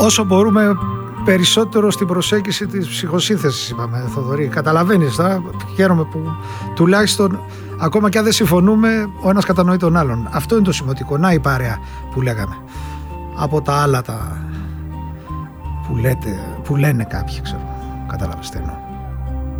όσο μπορούμε περισσότερο στην προσέγγιση της ψυχοσύνθεσης, είπαμε, Θοδωρή. Καταλαβαίνεις, χαίρομαι που τουλάχιστον ακόμα και αν δεν συμφωνούμε, ο ένας κατανοεί τον άλλον. Αυτό είναι το σημαντικό. Να η παρέα που λέγαμε. Από τα άλλα που λένε κάποιοι, ξέρω. Καταλαβαίνεις τι εννοώ.